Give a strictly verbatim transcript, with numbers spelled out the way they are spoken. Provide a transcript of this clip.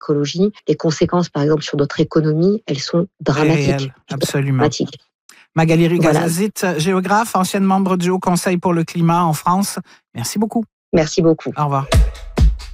l'écologie, les conséquences, par exemple, sur notre économie, elles sont dramatiques. Réel, absolument. Dramatiques. Magali Voilà. Regazit, géographe, ancienne membre du Haut Conseil pour le climat en France. Merci beaucoup. Merci beaucoup. Au revoir.